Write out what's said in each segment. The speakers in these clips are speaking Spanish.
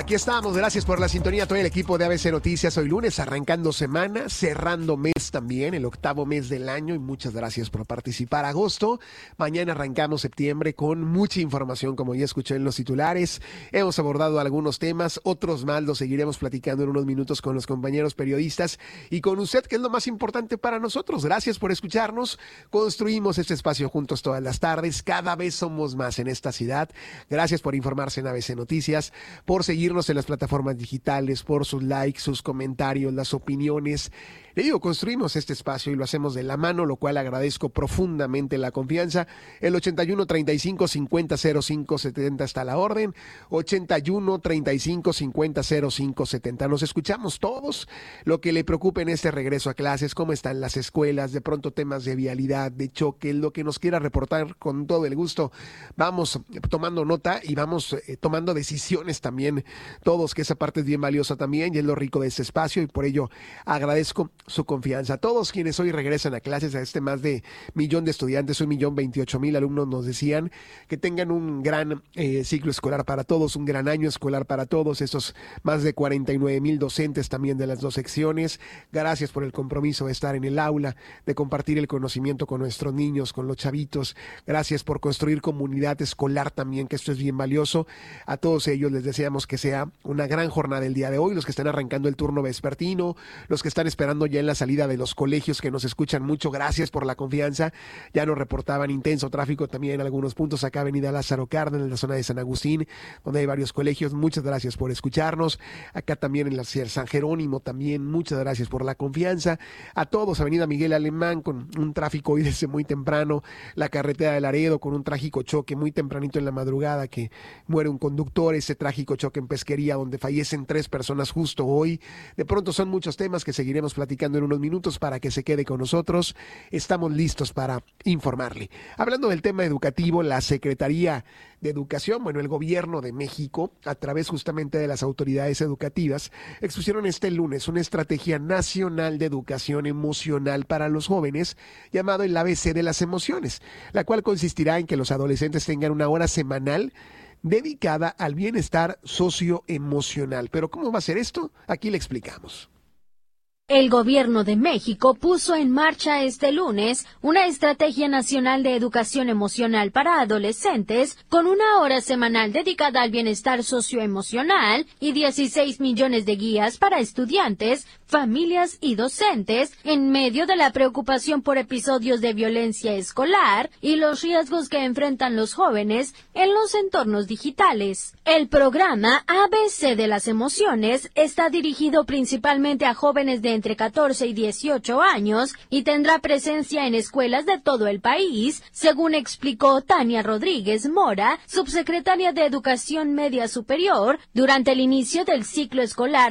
Aquí estamos, gracias por la sintonía, todo el equipo de ABC Noticias. Hoy lunes, arrancando semana, cerrando mes también, el 8º mes del año, y muchas gracias por participar. Agosto, mañana arrancamos septiembre con mucha información, como ya escuché en los titulares. Hemos abordado algunos temas, otros más los seguiremos platicando en unos minutos con los compañeros periodistas y con usted, que es lo más importante para nosotros. Gracias por escucharnos. Construimos este espacio juntos todas las tardes, cada vez somos más en esta ciudad. Gracias por informarse en ABC Noticias, por seguirnos en las plataformas digitales, por sus likes, sus comentarios, las opiniones. Le digo, construimos este espacio y lo hacemos de la mano, lo cual agradezco profundamente la confianza. El 81-35-50-05-70 está a la orden. 81-35-50-05-70. Nos escuchamos todos. Lo que le preocupe en este regreso a clases, cómo están las escuelas, de pronto temas de vialidad, de choque, lo que nos quiera reportar, con todo el gusto. Vamos tomando nota y vamos tomando decisiones también todos, que esa parte es bien valiosa también y es lo rico de este espacio, y por ello agradezco su confianza. A todos quienes hoy regresan a clases, a este más de 1,000,000 de estudiantes, 1,028,000 alumnos nos decían, que tengan un gran ciclo escolar para todos, un gran año escolar para todos, estos más de 49,000 docentes también de las dos secciones. Gracias por el compromiso de estar en el aula, de compartir el conocimiento con nuestros niños, con los chavitos. Gracias por construir comunidad escolar también, que esto es bien valioso. A todos ellos les deseamos que sea una gran jornada el día de hoy, los que están arrancando el turno vespertino, los que están esperando ya en la salida de los colegios, que nos escuchan mucho, gracias por la confianza. Ya nos reportaban intenso tráfico también en algunos puntos acá, avenida Lázaro Cárdenas, en la zona de San Agustín, donde hay varios colegios. Muchas gracias por escucharnos. Acá también en la San Jerónimo también, muchas gracias por la confianza. A todos, avenida Miguel Alemán, con un tráfico hoy desde muy temprano, la carretera de Laredo con un trágico choque muy tempranito en la madrugada, que muere un conductor, ese trágico choque en Pesquería, donde fallecen 3 personas justo hoy. De pronto son muchos temas que seguiremos platicando en unos minutos para que se quede con nosotros. Estamos listos para informarle. Hablando del tema educativo, la Secretaría de Educación, el gobierno de México, a través justamente de las autoridades educativas, expusieron este lunes una estrategia nacional de educación emocional para los jóvenes, llamado el ABC de las emociones, la cual consistirá en que los adolescentes tengan una hora semanal dedicada al bienestar socioemocional. ¿Pero cómo va a ser esto? Aquí le explicamos. El Gobierno de México puso en marcha este lunes una estrategia nacional de educación emocional para adolescentes con una hora semanal dedicada al bienestar socioemocional y 16 millones de guías para estudiantes, familias y docentes en medio de la preocupación por episodios de violencia escolar y los riesgos que enfrentan los jóvenes en los entornos digitales. El programa ABC de las emociones está dirigido principalmente a jóvenes de entre 14 y 18 años y tendrá presencia en escuelas de todo el país, según explicó Tania Rodríguez Mora, subsecretaria de Educación Media Superior, durante el inicio del ciclo escolar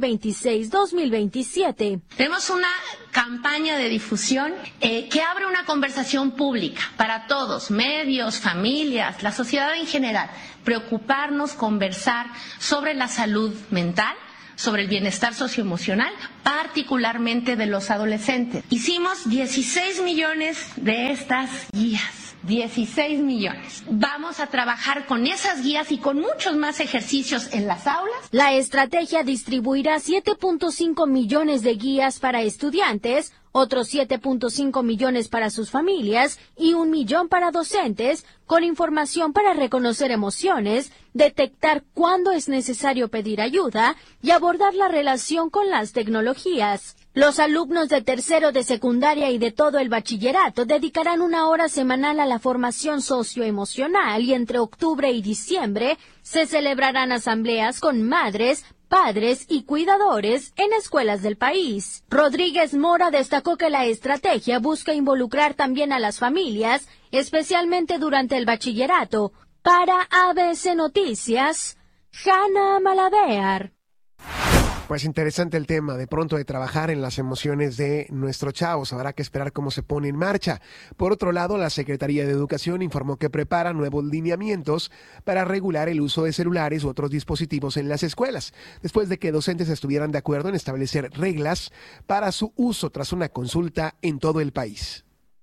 2026-2027. Tenemos una campaña de difusión que abre una conversación pública para todos, medios, familias, la sociedad en general, preocuparnos, conversar sobre la salud mental, sobre el bienestar socioemocional, particularmente de los adolescentes. Hicimos 16 millones de estas guías. 16 millones. Vamos a trabajar con esas guías y con muchos más ejercicios en las aulas. La estrategia distribuirá 7.5 millones de guías para estudiantes, otros 7.5 millones para sus familias y 1 millón para docentes, con información para reconocer emociones, detectar cuándo es necesario pedir ayuda y abordar la relación con las tecnologías. Los alumnos de tercero de secundaria y de todo el bachillerato dedicarán una hora semanal a la formación socioemocional y entre octubre y diciembre se celebrarán asambleas con madres, padres y cuidadores en escuelas del país. Rodríguez Mora destacó que la estrategia busca involucrar también a las familias, especialmente durante el bachillerato. Para ABC Noticias, Hanna Malavear. Pues interesante el tema, de pronto, de trabajar en las emociones de nuestros chavos. Habrá que esperar cómo se pone en marcha. Por otro lado, la Secretaría de Educación informó que prepara nuevos lineamientos para regular el uso de celulares u otros dispositivos en las escuelas, después de que docentes estuvieran de acuerdo en establecer reglas para su uso tras una consulta en todo el país.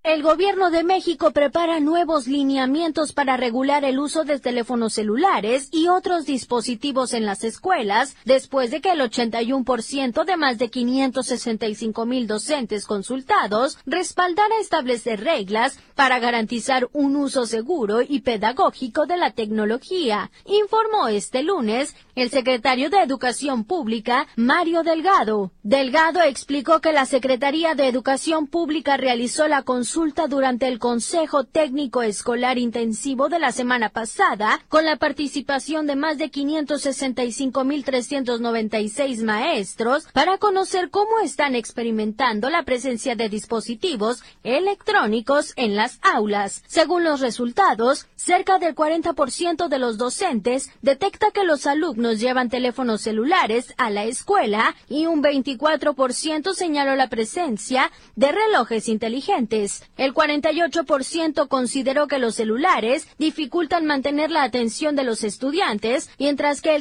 El Gobierno de México prepara nuevos lineamientos para regular el uso de teléfonos celulares y otros dispositivos en las escuelas, después de que el 81% de más de 565,000 docentes consultados respaldara establecer reglas para garantizar un uso seguro y pedagógico de la tecnología, informó este lunes el secretario de Educación Pública, Mario Delgado. Delgado explicó que la Secretaría de Educación Pública realizó la consulta durante el Consejo Técnico Escolar Intensivo de la semana pasada, con la participación de más de 565,396 maestros, para conocer cómo están experimentando la presencia de dispositivos electrónicos en las aulas. Según los resultados, cerca del 40% de los docentes detecta que los alumnos llevan teléfonos celulares a la escuela y un 24% señaló la presencia de relojes inteligentes. El 48% consideró que los celulares dificultan mantener la atención de los estudiantes, mientras que el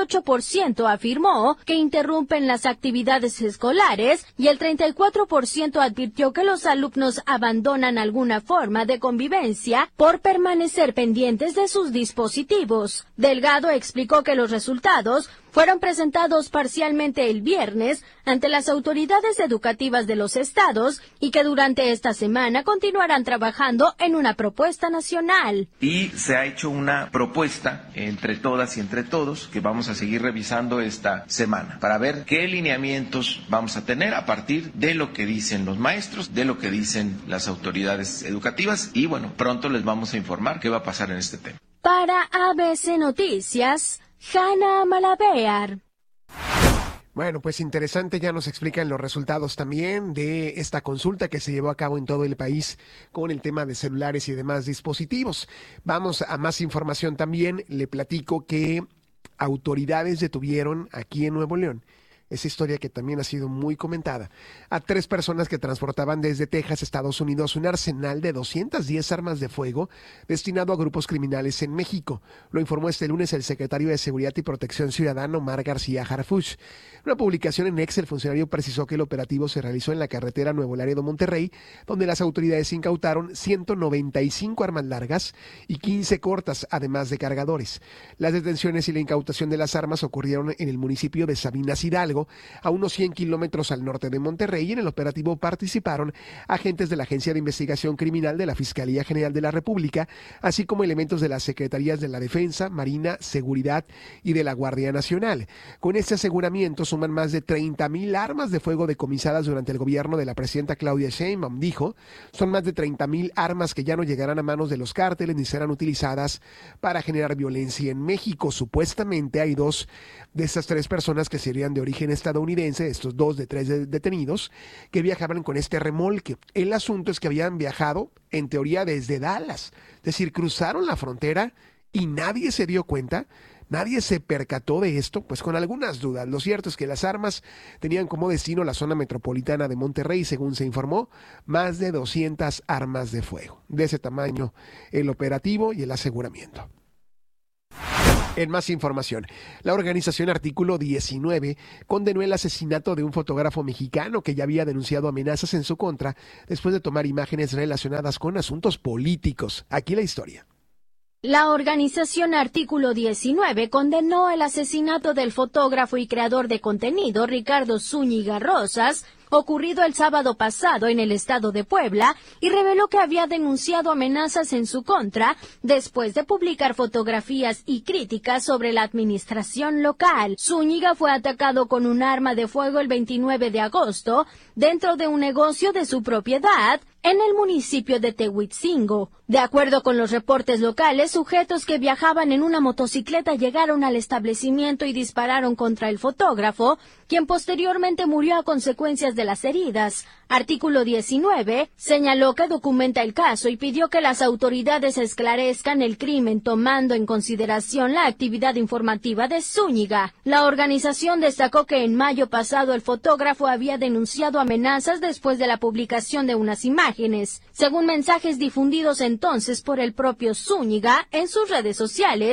38% afirmó que interrumpen las actividades escolares y el 34% advirtió que los alumnos abandonan alguna forma de convivencia por permanecer pendientes de sus dispositivos. Delgado explicó que los resultados fueron presentados parcialmente el viernes ante las autoridades educativas de los estados y que durante esta semana continuarán trabajando en una propuesta nacional. Y se ha hecho una propuesta entre todas y entre todos que vamos a seguir revisando esta semana para ver qué lineamientos vamos a tener a partir de lo que dicen los maestros, de lo que dicen las autoridades educativas y bueno, pronto les vamos a informar qué va a pasar en este tema. Para ABC Noticias, Hanna Malabear. Bueno, pues interesante, ya nos explican los resultados también de esta consulta que se llevó a cabo en todo el país con el tema de celulares y demás dispositivos. Vamos a más información también. Le platico que autoridades detuvieron aquí en Nuevo León, esa historia que también ha sido muy comentada, a 3 personas que transportaban desde Texas, Estados Unidos, un arsenal de 210 armas de fuego destinado a grupos criminales en México. Lo informó este lunes el secretario de Seguridad y Protección Ciudadana, Omar García Harfuch. En una publicación en X, el funcionario precisó que el operativo se realizó en la carretera Nuevo Laredo-Monterrey, donde las autoridades incautaron 195 armas largas y 15 cortas, además de cargadores. Las detenciones y la incautación de las armas ocurrieron en el municipio de Sabinas Hidalgo, a unos 100 kilómetros al norte de Monterrey, y en el operativo participaron agentes de la Agencia de Investigación Criminal de la Fiscalía General de la República, así como elementos de las Secretarías de la Defensa, Marina, Seguridad y de la Guardia Nacional. Con este aseguramiento suman más de 30,000 armas de fuego decomisadas durante el gobierno de la presidenta Claudia Sheinbaum. Dijo, son más de 30,000 armas que ya no llegarán a manos de los cárteles ni serán utilizadas para generar violencia en México. Supuestamente hay 2 de estas 3 personas que serían de origen estadounidense, estos 2 de 3 detenidos, que viajaban con este remolque. El asunto es que habían viajado, en teoría, desde Dallas, es decir, cruzaron la frontera y nadie se dio cuenta, nadie se percató de esto, pues con algunas dudas. Lo cierto es que las armas tenían como destino la zona metropolitana de Monterrey, según se informó, más de 200 armas de fuego. De ese tamaño el operativo y el aseguramiento. En más información, la organización Artículo 19 condenó el asesinato de un fotógrafo mexicano que ya había denunciado amenazas en su contra después de tomar imágenes relacionadas con asuntos políticos. Aquí la historia. La organización Artículo 19 condenó el asesinato del fotógrafo y creador de contenido Ricardo Zúñiga Rosas, ocurrido el sábado pasado en el estado de Puebla, y reveló que había denunciado amenazas en su contra después de publicar fotografías y críticas sobre la administración local. Zúñiga fue atacado con un arma de fuego el 29 de agosto dentro de un negocio de su propiedad en el municipio de Tehuitzingo. De acuerdo con los reportes locales, sujetos que viajaban en una motocicleta llegaron al establecimiento y dispararon contra el fotógrafo, quien posteriormente murió a consecuencias de las heridas. Artículo 19 señaló que documenta el caso y pidió que las autoridades esclarezcan el crimen tomando en consideración la actividad informativa de Zúñiga. La organización destacó que en mayo pasado el fotógrafo había denunciado amenazas después de la publicación de unas imágenes. Según mensajes difundidos entonces por el propio Zúñiga en sus redes sociales,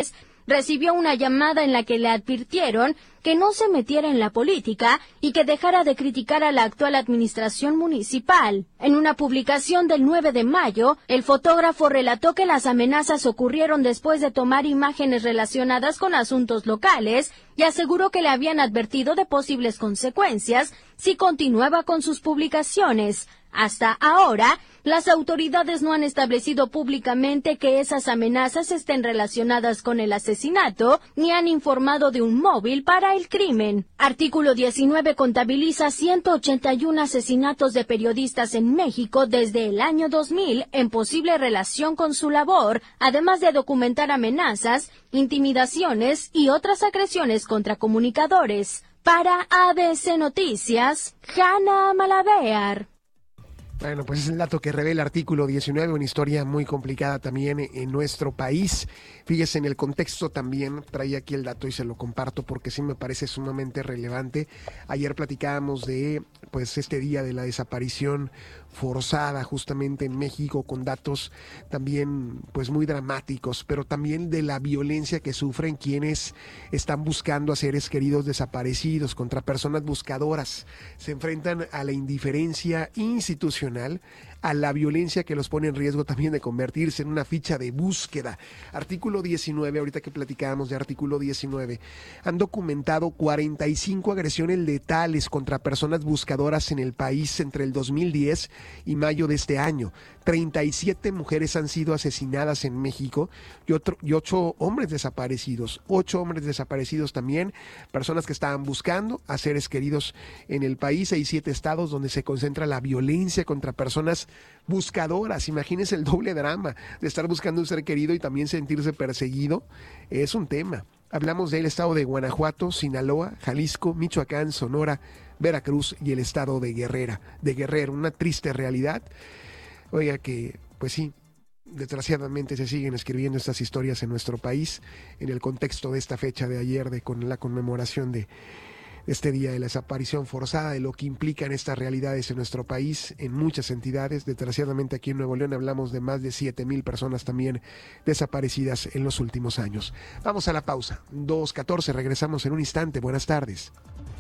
recibió una llamada en la que le advirtieron que no se metiera en la política y que dejara de criticar a la actual administración municipal. En una publicación del 9 de mayo, el fotógrafo relató que las amenazas ocurrieron después de tomar imágenes relacionadas con asuntos locales y aseguró que le habían advertido de posibles consecuencias si continuaba con sus publicaciones. Hasta ahora, las autoridades no han establecido públicamente que esas amenazas estén relacionadas con el asesinato, ni han informado de un móvil para el crimen. Artículo 19 contabiliza 181 asesinatos de periodistas en México desde el año 2000 en posible relación con su labor, además de documentar amenazas, intimidaciones y otras agresiones contra comunicadores. Para ABC Noticias, Hanna Malavéar. Bueno, pues es el dato que revela artículo 19, una historia muy complicada también en nuestro país. Fíjese, en el contexto también traía aquí el dato y se lo comparto porque sí me parece sumamente relevante. Ayer platicábamos de pues este día de la desaparición forzada justamente en México, con datos también pues muy dramáticos, pero también de la violencia que sufren quienes están buscando a seres queridos desaparecidos, contra personas buscadoras. Se enfrentan a la indiferencia institucional, a la violencia que los pone en riesgo también de convertirse en una ficha de búsqueda. Artículo 19, ahorita que platicábamos de artículo 19, han documentado 45 agresiones letales contra personas buscadoras en el país entre el 2010 y mayo de este año. 37 mujeres han sido asesinadas en México y 8 hombres desaparecidos. 8 hombres desaparecidos también, personas que estaban buscando a seres queridos en el país. Hay 7 estados donde se concentra la violencia contra personas buscadoras. Imagínense el doble drama de estar buscando un ser querido y también sentirse perseguido. Es un tema. Hablamos del estado de Guanajuato, Sinaloa, Jalisco, Michoacán, Sonora, Veracruz y el estado de Guerrero. Una triste realidad. Oiga, que pues sí, desgraciadamente se siguen escribiendo estas historias en nuestro país en el contexto de esta fecha de ayer, con la conmemoración de este día de la desaparición forzada, de lo que implican estas realidades en nuestro país, en muchas entidades. Desgraciadamente aquí en Nuevo León hablamos de más de 7,000 personas también desaparecidas en los últimos años. Vamos a la pausa, 2:14, regresamos en un instante. Buenas tardes.